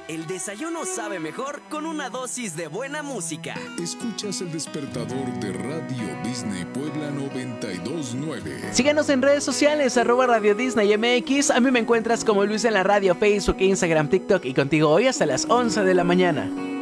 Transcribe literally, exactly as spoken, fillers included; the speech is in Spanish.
El desayuno sabe mejor con una dosis de buena música. Escuchas el despertador de Radio Disney Puebla noventa y dos punto nueve. Síguenos en redes sociales, arroba Radio Disney M X. A mí me encuentras como Luis en la radio, Facebook, Instagram, TikTok y contigo hoy hasta las once de la mañana.